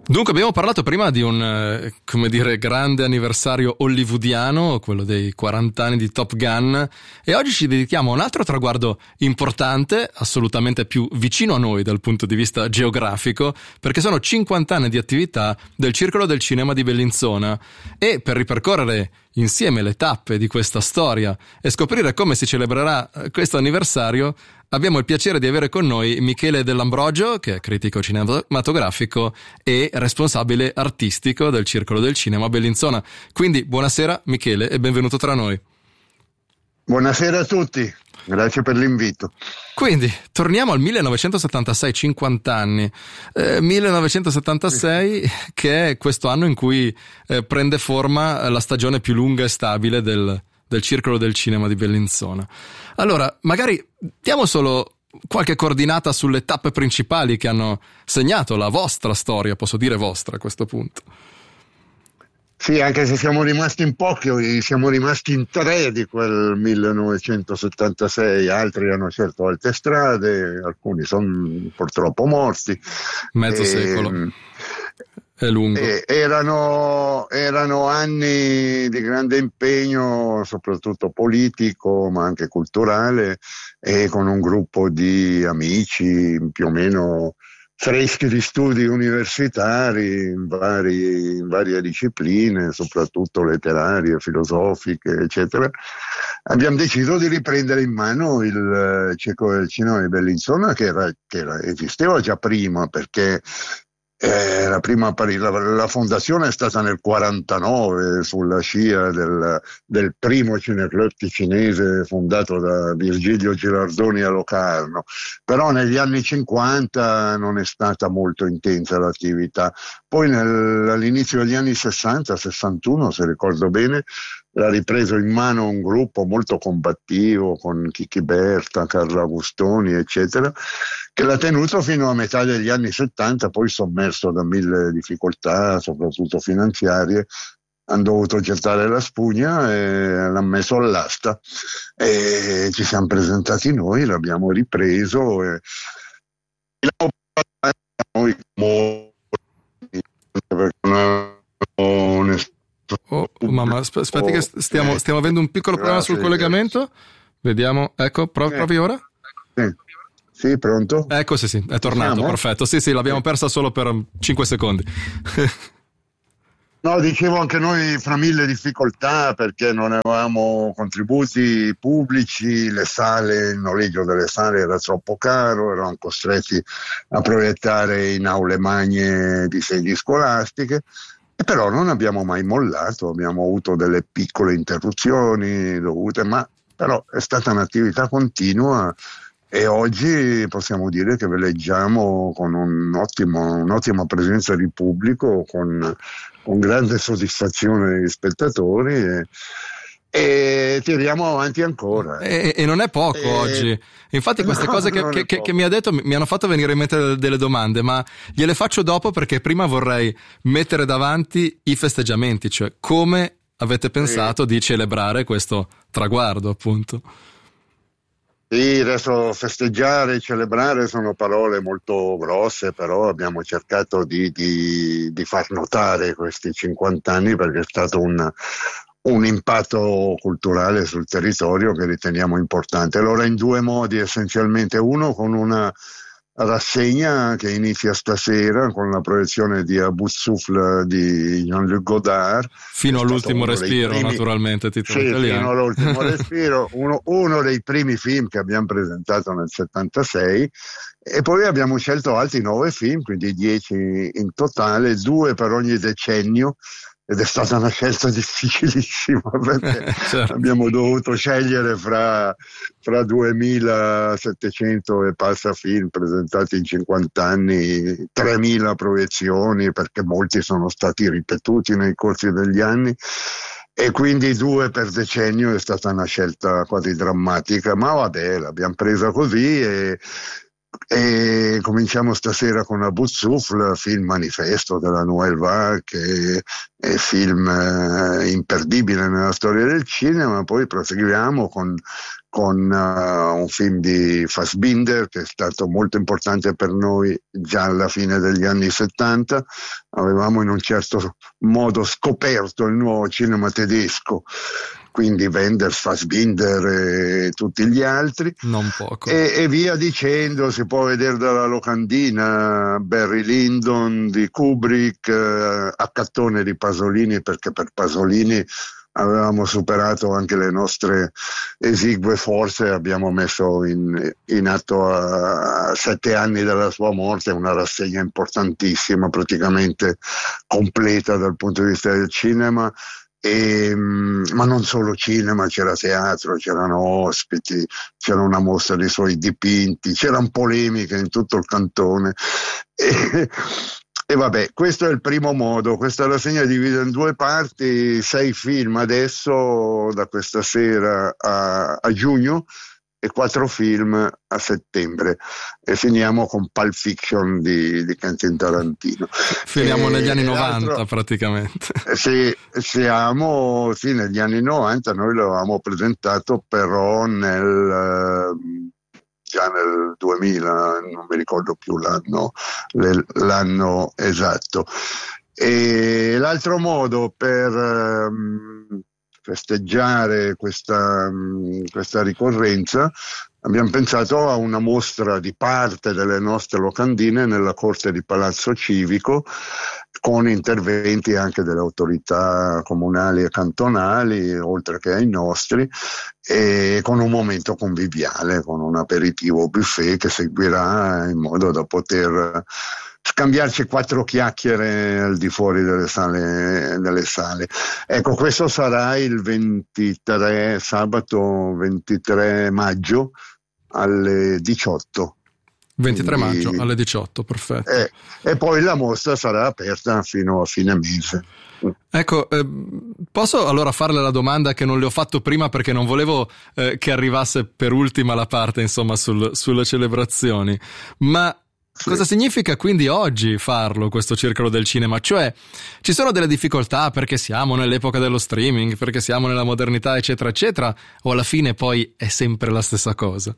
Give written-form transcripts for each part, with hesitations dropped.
Dunque abbiamo parlato prima di un, grande anniversario hollywoodiano, quello dei 40 anni di Top Gun, e oggi ci dedichiamo a un altro traguardo importante, assolutamente più vicino a noi dal punto di vista geografico, perché sono 50 anni di attività del Circolo del Cinema di Bellinzona, e per ripercorrere insieme le tappe di questa storia e scoprire come si celebrerà questo anniversario, abbiamo il piacere di avere con noi Michele Dell'Ambrogio, che è critico cinematografico e responsabile artistico del Circolo del Cinema Bellinzona. Quindi buonasera Michele e benvenuto tra noi. Buonasera a tutti, grazie per l'invito. Quindi torniamo al 1976, 50 anni. 1976 che è questo anno in cui prende forma la stagione più lunga e stabile del Circolo del Cinema di Bellinzona. Allora, magari diamo solo qualche coordinata sulle tappe principali che hanno segnato la vostra storia, posso dire vostra a questo punto. Sì, anche se siamo rimasti in pochi, siamo rimasti in 3 di quel 1976, altri hanno scelto altre strade, alcuni sono purtroppo morti. Mezzo secolo. È lungo. Erano anni di grande impegno, soprattutto politico, ma anche culturale, e con un gruppo di amici più o meno freschi di studi universitari in varie discipline, soprattutto letterarie, filosofiche, eccetera. Abbiamo deciso di riprendere in mano il Circolo del Cinema di Bellinzona, che esisteva già prima, perché la fondazione è stata nel 49 sulla scia del primo cineclub cinese fondato da Virgilio Girardoni a Locarno, però negli anni 50 non è stata molto intensa l'attività. Poi all'inizio degli anni 60-61, se ricordo bene, l'ha ripreso in mano un gruppo molto combattivo con Chicchi Berta, Carlo Agustoni, eccetera, che l'ha tenuto fino a metà degli anni 70, poi sommerso da 1000 difficoltà, soprattutto finanziarie. Hanno dovuto gettare la spugna e l'hanno messo all'asta, e ci siamo presentati noi, l'abbiamo ripreso e noi mamma, aspetti che stiamo avendo un piccolo problema sul collegamento. Vediamo, ecco, provi ora? Sì, pronto? Ecco, sì, è tornato, perfetto. Sì, l'abbiamo persa solo per 5 secondi. No, dicevo anche noi fra 1000 difficoltà, perché non avevamo contributi pubblici, il noleggio delle sale era troppo caro, eravamo costretti a proiettare in aule magne di sedi scolastiche. Però non abbiamo mai mollato, abbiamo avuto delle piccole interruzioni dovute, ma però è stata un'attività continua, e oggi possiamo dire che veleggiamo con un'ottima presenza di pubblico, con grande soddisfazione degli spettatori, e tiriamo avanti ancora. E non è poco oggi. Infatti queste cose che mi ha detto mi hanno fatto venire in mente delle domande, ma gliele faccio dopo, perché prima vorrei mettere davanti i festeggiamenti, cioè come avete pensato di celebrare questo traguardo, appunto. Sì, adesso festeggiare e celebrare sono parole molto grosse, però abbiamo cercato di far notare questi 50 anni, perché è stato un impatto culturale sul territorio che riteniamo importante. Allora, in 2 modi essenzialmente: uno con una rassegna che inizia stasera con la proiezione di A Bout Souffle di Jean-Luc Godard, fino all'ultimo respiro, naturalmente, titolo italiano. Fino all'ultimo respiro, uno dei primi film che abbiamo presentato nel 76, e poi abbiamo scelto altri 9 film, quindi 10 in totale, 2 per ogni decennio. Ed è stata una scelta difficilissima, perché certo, abbiamo dovuto scegliere fra 2700 e passa film presentati in 50 anni, 3000 proiezioni, perché molti sono stati ripetuti nei corsi degli anni, e quindi 2 per decennio è stata una scelta quasi drammatica, ma vabbè, l'abbiamo presa così, e E cominciamo stasera con Abu Zufl, film manifesto della Nouvelle Vague, che è film imperdibile nella storia del cinema. Poi proseguiamo con un film di Fassbinder, che è stato molto importante per noi già alla fine degli anni 70. Avevamo in un certo modo scoperto il nuovo cinema tedesco, quindi Wenders, Fassbinder e tutti gli altri, non poco, e via dicendo. Si può vedere dalla locandina Barry Lyndon di Kubrick, Accattone di Pasolini, perché per Pasolini avevamo superato anche le nostre esigue forze, abbiamo messo in atto a 7 anni dalla sua morte una rassegna importantissima, praticamente completa dal punto di vista del cinema. Ma non solo cinema, c'era teatro, c'erano ospiti, c'era una mostra dei suoi dipinti, c'erano polemiche in tutto il cantone. E vabbè, questo è il primo modo. Questa rassegna è divisa in 2 parti, 6 film adesso, da questa sera a giugno, e 4 film a settembre, e finiamo con Pulp Fiction di Quentin Tarantino. Finiamo negli anni 90 praticamente. Siamo negli anni 90. Noi l'avevamo presentato però già nel 2000, non mi ricordo più l'anno esatto. E l'altro modo per festeggiare questa ricorrenza, abbiamo pensato a una mostra di parte delle nostre locandine nella corte di Palazzo Civico, con interventi anche delle autorità comunali e cantonali, oltre che ai nostri, e con un momento conviviale, con un aperitivo buffet che seguirà, in modo da poter scambiarci 4 chiacchiere al di fuori delle sale. Ecco, questo sarà il sabato 23 maggio alle 18. 23 maggio alle 18, perfetto. E poi la mostra sarà aperta fino a fine mese. Ecco, posso allora farle la domanda che non le ho fatto prima, perché non volevo che arrivasse per ultima la parte, insomma, sulle celebrazioni, ma sì. Cosa significa quindi oggi farlo, questo circolo del cinema? Cioè, ci sono delle difficoltà perché siamo nell'epoca dello streaming, perché siamo nella modernità, eccetera, eccetera, o alla fine poi è sempre la stessa cosa?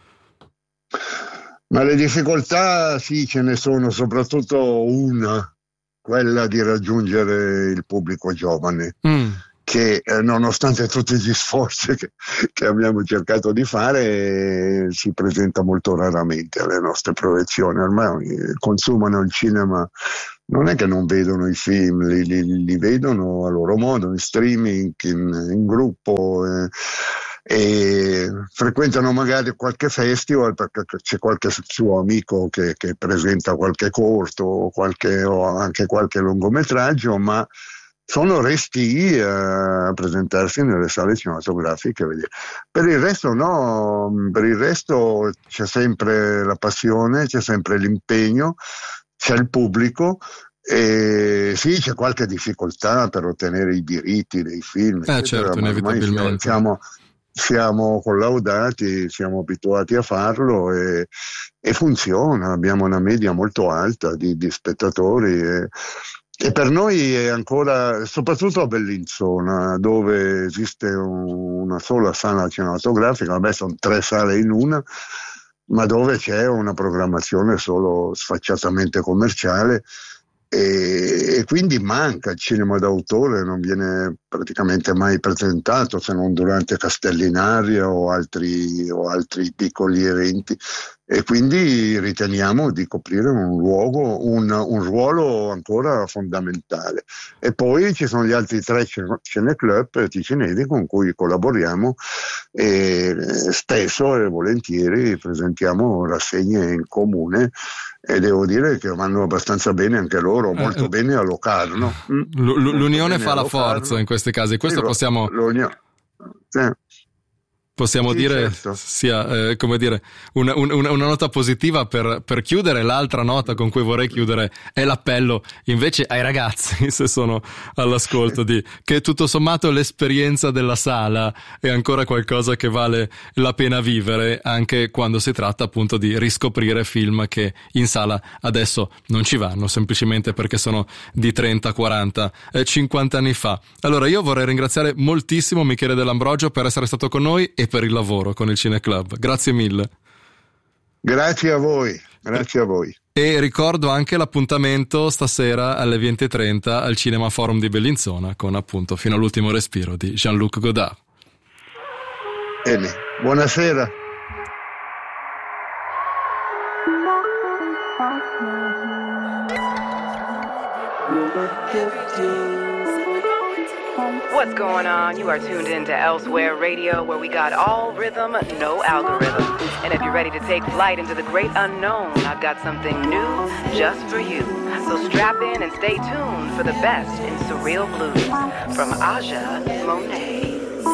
Ma le difficoltà sì, ce ne sono, soprattutto una, quella di raggiungere il pubblico giovane, che nonostante tutti gli sforzi che abbiamo cercato di fare, si presenta molto raramente alle nostre proiezioni. Ormai consumano il cinema, non è che non vedono i film, li vedono a loro modo, in streaming, in gruppo, e frequentano magari qualche festival perché c'è qualche suo amico che presenta qualche corto o anche qualche lungometraggio, ma sono resti a presentarsi nelle sale cinematografiche. Per il resto no, per il resto c'è sempre la passione, c'è sempre l'impegno, c'è il pubblico. E sì, c'è qualche difficoltà per ottenere i diritti dei film, certo, inevitabilmente. Siamo collaudati, siamo abituati a farlo e funziona. Abbiamo una media molto alta di spettatori e per noi è ancora, soprattutto a Bellinzona, dove esiste una sola sala cinematografica, vabbè, sono 3 sale in una, ma dove c'è una programmazione solo sfacciatamente commerciale. E quindi manca il cinema d'autore, non viene praticamente mai presentato, se non durante Castellinaria o altri piccoli eventi, e quindi riteniamo di coprire un ruolo ancora fondamentale. E poi ci sono gli altri 3 cineclub ticinesi con cui collaboriamo, e spesso e volentieri presentiamo rassegne in comune, e devo dire che vanno abbastanza bene anche loro, molto bene a Locarno. L'unione fa la forza in questi casi, questo possiamo possiamo dire certo. sia come dire una nota positiva per chiudere. L'altra nota con cui vorrei chiudere è l'appello invece ai ragazzi, se sono all'ascolto, di che tutto sommato l'esperienza della sala è ancora qualcosa che vale la pena vivere, anche quando si tratta appunto di riscoprire film che in sala adesso non ci vanno, semplicemente perché sono di 30, 40, 50 anni fa. Allora io vorrei ringraziare moltissimo Michele Dell'Ambrogio per essere stato con noi e per il lavoro con il Cineclub. Grazie mille. Grazie a voi, grazie a voi. E ricordo anche l'appuntamento stasera alle 20:30 al Cinema Forum di Bellinzona con appunto Fino all'ultimo respiro di Jean-Luc Godard. Bene, buonasera. What's going on? You are tuned into Elsewhere Radio, where we got all rhythm, no algorithm. And if you're ready to take flight into the great unknown, I've got something new just for you. So strap in and stay tuned for the best in surreal blues from Aja Monet.